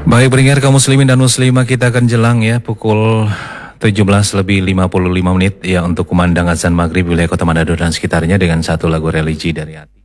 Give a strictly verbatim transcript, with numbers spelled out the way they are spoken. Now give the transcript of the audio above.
Baik, pendengar kaum muslimin dan muslimah, kita akan jelang ya pukul tujuh belas lebih lima puluh lima menit ya untuk kumandang azan maghrib wilayah Kota Manado dan sekitarnya dengan satu lagu religi dari hati.